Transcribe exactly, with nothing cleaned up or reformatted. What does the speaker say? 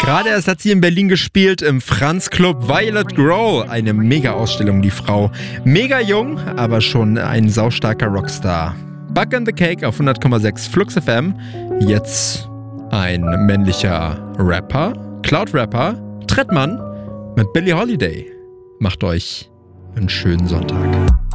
Gerade erst hat sie in Berlin gespielt, im Franz Club. Violet Grow, eine Mega-Ausstellung, die Frau. Mega jung, aber schon ein saustarker Rockstar. Bug and the Cake auf hundert Komma sechs Flux F M. Jetzt ein männlicher Rapper, Cloud-Rapper, Trettmann mit Billie Holiday. Macht euch einen schönen Sonntag.